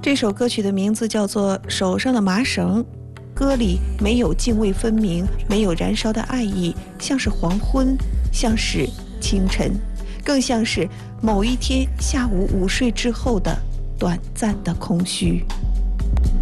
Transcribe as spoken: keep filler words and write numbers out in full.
这首歌曲的名字叫做《手上的麻绳》，歌里没有泾渭分明，没有燃烧的爱意，像是黄昏，像是清晨，更像是某一天下午午睡之后的短暂的空虚。